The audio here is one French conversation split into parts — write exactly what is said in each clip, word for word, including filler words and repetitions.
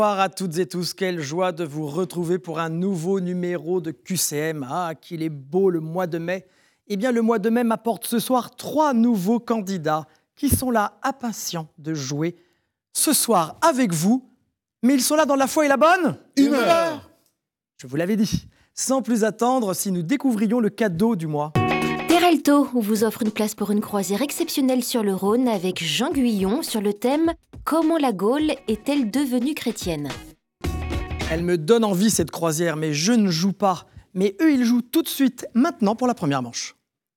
Bonsoir à toutes et tous, quelle joie de vous retrouver pour un nouveau numéro de Q C M. Ah, qu'il est beau le mois de mai. Eh bien, le mois de mai m'apporte ce soir trois nouveaux candidats qui sont là, impatients de jouer ce soir avec vous. Mais ils sont là dans la foi et la bonne humeur. Je vous l'avais dit. Sans plus attendre, si nous découvrions le cadeau du mois. Terrelto, on vous offre une place pour une croisière exceptionnelle sur le Rhône avec Jean Guyon sur le thème « Comment la Gaule est-elle devenue chrétienne ?» Elle me donne envie cette croisière, mais je ne joue pas. Mais eux, ils jouent tout de suite, maintenant pour la première manche.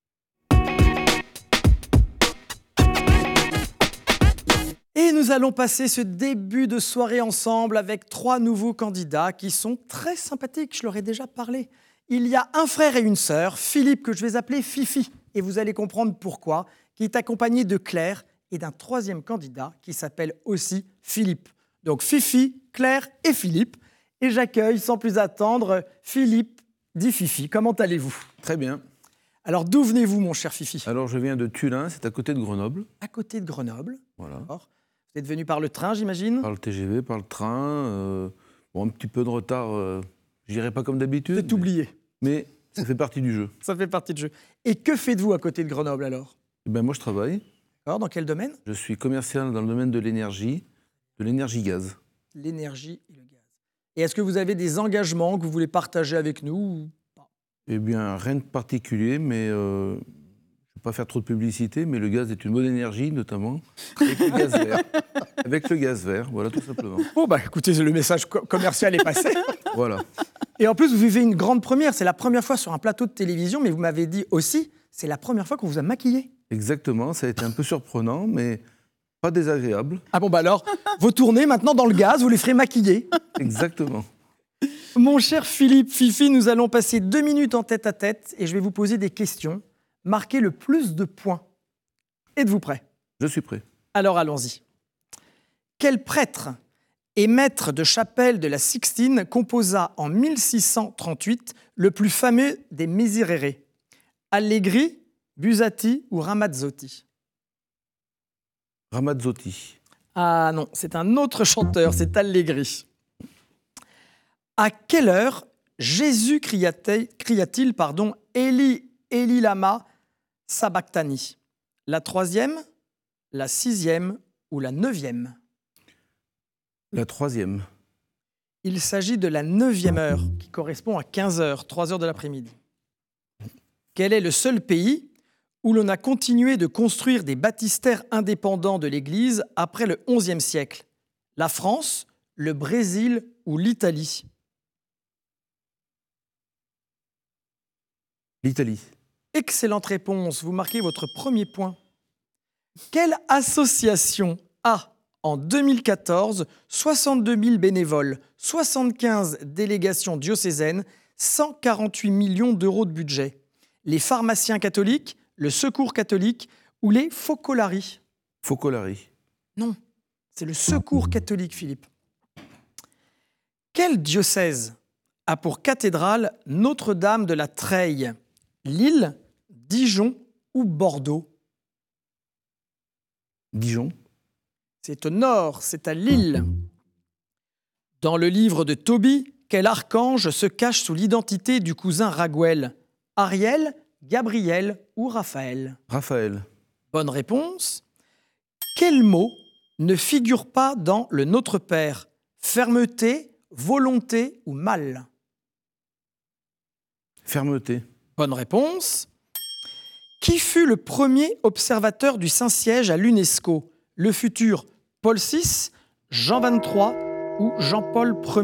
Et nous allons passer ce début de soirée ensemble avec trois nouveaux candidats qui sont très sympathiques, je leur ai déjà parlé. Il y a un frère et une sœur, Philippe, que je vais appeler Fifi, et vous allez comprendre pourquoi, qui est accompagné de Claire et d'un troisième candidat qui s'appelle aussi Philippe. Donc Fifi, Claire et Philippe. Et j'accueille sans plus attendre Philippe, dit Fifi. Comment allez-vous ? Très bien. Alors d'où venez-vous, mon cher Fifi ? Alors je viens de Tullin, c'est à côté de Grenoble. À côté de Grenoble. Voilà. D'accord. Vous êtes venu par le train, j'imagine ? Par le T G V, par le train. Euh, bon, un petit peu de retard, euh, je dirais pas comme d'habitude. C'est oublié. Mais ça fait partie du jeu. Ça fait partie du jeu. Et que faites-vous à côté de Grenoble alors ? Eh ben, moi je travaille. Alors, dans quel domaine ? Je suis commercial dans le domaine de l'énergie, de l'énergie gaz. L'énergie et le gaz. Et est-ce que vous avez des engagements que vous voulez partager avec nous ou pas ? Eh bien, rien de particulier, mais euh, je ne vais pas faire trop de publicité, mais le gaz est une bonne énergie, notamment avec le gaz vert. Avec le gaz vert, voilà, tout simplement. Bon, bah écoutez, le message co- commercial est passé. Voilà. Et en plus, vous vivez une grande première. C'est la première fois sur un plateau de télévision, mais vous m'avez dit aussi, c'est la première fois qu'on vous a maquillé. Exactement, ça a été un peu surprenant, mais pas désagréable. Ah bon, bah alors, vos tournées maintenant dans le gaz, vous les ferez maquiller. Exactement. Mon cher Philippe, Fifi, nous allons passer deux minutes en tête à tête et je vais vous poser des questions. Marquez le plus de points. Êtes-vous prêt ? Je suis prêt. Alors allons-y. Quel prêtre et maître de chapelle de la Sixtine composa en mille six cent trente-huit le plus fameux des Miserere ? Allegri, Buzzati ou Ramazzotti ? Ramazzotti. Ah non, c'est un autre chanteur, c'est Allegri. À quelle heure Jésus cria-t-il, cria-t-il pardon, Eli, Eli lama sabachthani ? La troisième, la sixième ou la neuvième ? La troisième. Il s'agit de la neuvième heure, qui correspond à quinze heures, trois heures de l'après-midi. Quel est le seul pays où l'on a continué de construire des baptistères indépendants de l'Église après le onzième siècle ? La France, le Brésil ou l'Italie ? L'Italie. Excellente réponse, vous marquez votre premier point. Quelle association a, en deux mille quatorze, soixante-deux mille bénévoles, soixante-quinze délégations diocésaines, cent quarante-huit millions d'euros de budget ? Les pharmaciens catholiques, le secours catholique ou les focolari ? Focolari. Non, c'est le secours catholique, Philippe. Quel diocèse a pour cathédrale Notre-Dame de la Treille ? Lille, Dijon ou Bordeaux ? Dijon. C'est au nord, c'est à Lille. Dans le livre de Tobie, quel archange se cache sous l'identité du cousin Raguel ? Ariel, Gabriel ou Raphaël ? Raphaël. Bonne réponse. Quel mot ne figure pas dans le Notre Père ? Fermeté, volonté ou mal ? Fermeté. Bonne réponse. Qui fut le premier observateur du Saint-Siège à l'UNESCO ? Le futur Paul six, Jean vingt-trois ou Jean-Paul Ier ?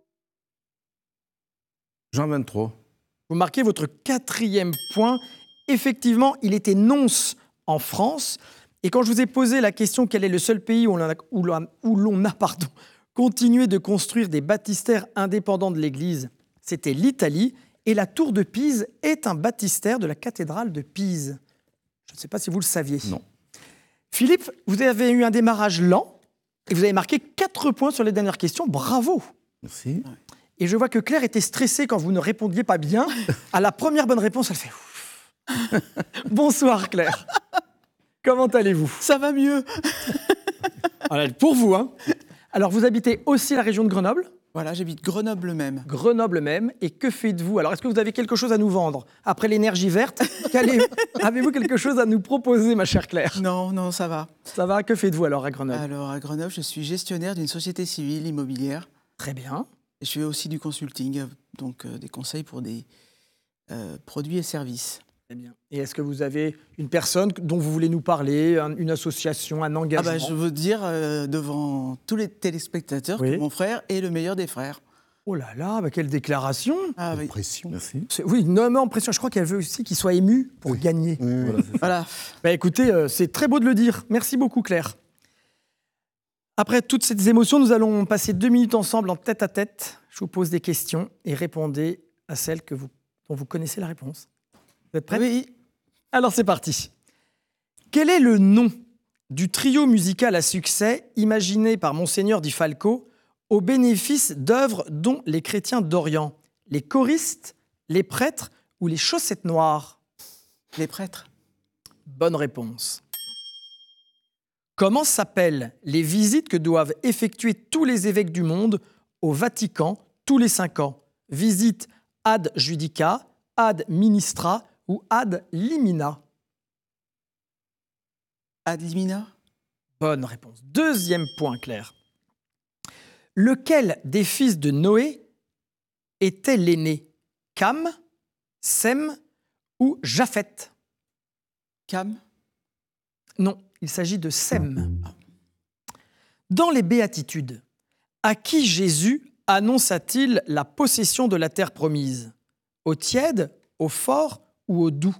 Jean vingt-trois. Vous marquez votre quatrième point. Effectivement, il était nonce en France. Et quand je vous ai posé la question quel est le seul pays où l'on a, où l'on a, où l'on a pardon, continué de construire des baptistères indépendants de l'Église, c'était l'Italie. Et la tour de Pise est un baptistère de la cathédrale de Pise. Je ne sais pas si vous le saviez. Non. Philippe, vous avez eu un démarrage lent et vous avez marqué quatre points sur les dernières questions. Bravo. Merci. Et je vois que Claire était stressée quand vous ne répondiez pas bien. À la première bonne réponse, elle fait ouf. Bonsoir Claire. Comment allez-vous ? Ça va mieux. Voilà, pour vous, hein. Alors, vous habitez aussi la région de Grenoble ? Voilà, j'habite Grenoble même. Grenoble même. Et que faites-vous? Alors, est-ce que vous avez quelque chose à nous vendre? Après l'énergie verte, qu'allez- avez-vous quelque chose à nous proposer, ma chère Claire? Non, non, ça va. Ça va? Que faites-vous alors à Grenoble? Alors, à Grenoble, je suis gestionnaire d'une société civile immobilière. Très bien. Et je fais aussi du consulting, euh, donc euh, des conseils pour des euh, produits et services. Très bien. Et est-ce que vous avez une personne dont vous voulez nous parler, un- une association, un Ah engagement? bah, je veux dire euh, devant tous les téléspectateurs Oui. que mon frère est le meilleur des frères. Oh là là, bah quelle déclaration! Ah oui. Pression. Merci. C'est- Oui, énormément pression. Je crois qu'elle veut aussi qu'il soit ému pour gagner. Oui, oui. Voilà, c'est ça. Voilà. Bah écoutez, euh, c'est très beau de le dire. Merci beaucoup, Claire. Après toutes ces émotions, nous allons passer deux minutes ensemble en tête à tête. Je vous pose des questions et répondez à celles que vous, dont vous connaissez la réponse. Vous êtes prêts? Oui. Alors c'est parti. Quel est le nom du trio musical à succès imaginé par Monseigneur Di Falco au bénéfice d'œuvres dont les chrétiens d'Orient? Les choristes, les prêtres ou les chaussettes noires? Les prêtres. Bonne réponse. Comment s'appellent les visites que doivent effectuer tous les évêques du monde au Vatican tous les cinq ans? Visite ad judica, ad ministra ou ad limina? Ad limina. Bonne réponse. Deuxième point, Claire. Lequel des fils de Noé était l'aîné? Cam, Sem ou Japheth? Cam. Non, il s'agit de Sem. Dans les Béatitudes, à qui Jésus annonça-t-il la possession de la terre promise? Au tiède, au fort ou au doux?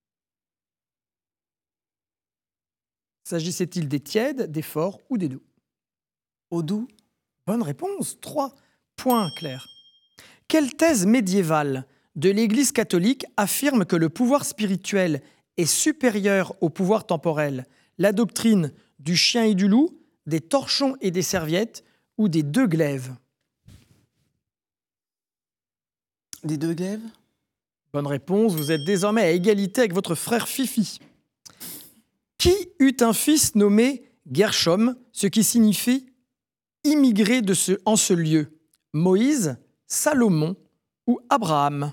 S'agissait-il des tièdes, des forts ou des doux? Au doux. Bonne réponse. Trois points, Claire. Quelle thèse médiévale de l'Église catholique affirme que le pouvoir spirituel est supérieur au pouvoir temporel? La doctrine du chien et du loup, des torchons et des serviettes ou des deux glaives? Des deux glaives. Bonne réponse. Vous êtes désormais à égalité avec votre frère Fifi. Qui eut un fils nommé Gershom, ce qui signifie immigré de ce, en ce lieu? Moïse, Salomon ou Abraham?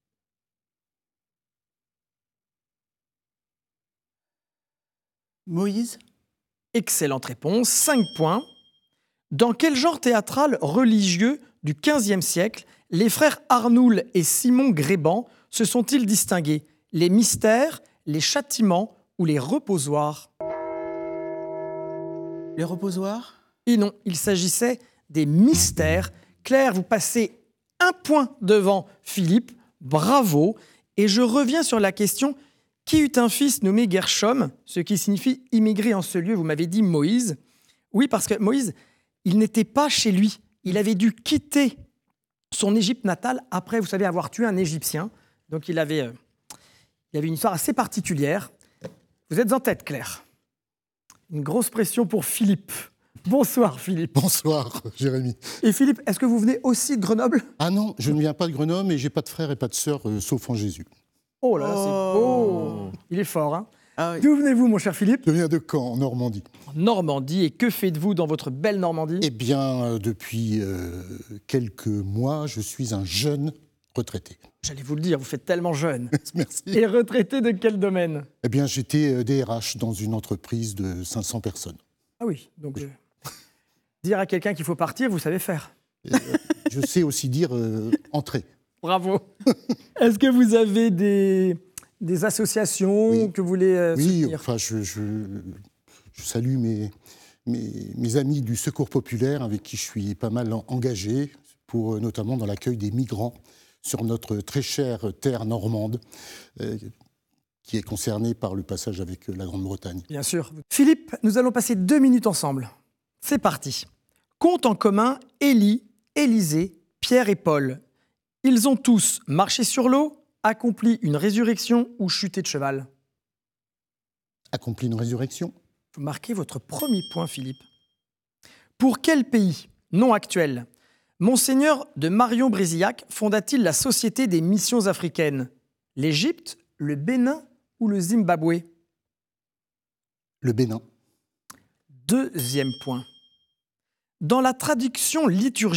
Moïse. Excellente réponse. Cinq points. Dans quel genre théâtral religieux du quinzième siècle les frères Arnoul et Simon Gréban se sont-ils distingués? Les mystères, les châtiments ou les reposoirs? Les reposoirs. Et non, il s'agissait des mystères. Claire, vous passez un point devant Philippe. Bravo. Et je reviens sur la question: qui eut un fils nommé Gershom, ce qui signifie immigré en ce lieu? Vous m'avez dit Moïse. Oui, parce que Moïse, il n'était pas chez lui. Il avait dû quitter son Égypte natale après, vous savez, avoir tué un Égyptien. Donc il avait, euh, il avait une histoire assez particulière. Vous êtes en tête, Claire. Une grosse pression pour Philippe. Bonsoir, Philippe. Bonsoir, Jérémy. Et Philippe, est-ce que vous venez aussi de Grenoble? Ah non, je ne viens pas de Grenoble et j'ai pas de frères et pas de sœurs, euh, sauf en Jésus. Oh là là, c'est Oh. beau. Il est fort, hein? Ah oui. D'où venez-vous, mon cher Philippe? Je viens de Caen, en Normandie. En Normandie. Et que faites-vous dans votre belle Normandie? Eh bien, euh, depuis euh, quelques mois, je suis un jeune retraité. J'allais vous le dire, vous faites tellement jeune. Merci. Et retraité de quel domaine? Eh bien, j'étais euh, D R H dans une entreprise de cinq cents personnes. Ah oui, donc euh, dire à quelqu'un qu'il faut partir, vous savez faire. Et, euh, je sais aussi dire euh, entrer. Bravo. Est-ce que vous avez des, des associations Oui. que vous voulez euh, Oui, soutenir? enfin, je, je, je salue mes, mes, mes amis du Secours populaire avec qui je suis pas mal en- engagé, pour, euh, notamment dans l'accueil des migrants sur notre très chère terre normande, euh, qui est concernée par le passage avec euh, la Grande-Bretagne. Bien sûr. Philippe, nous allons passer deux minutes ensemble. C'est parti. Compte en commun Élie, Élisée, Pierre et Paul. Ils ont tous marché sur l'eau, accompli une résurrection ou chuté de cheval. Accompli une résurrection. Vous marquez votre premier point, Philippe. Pour quel pays, non actuel, Monseigneur de Marion-Brézillac fonda-t-il la Société des missions africaines? L'Égypte, le Bénin ou le Zimbabwe? Le Bénin. Deuxième point. Dans la traduction liturgique,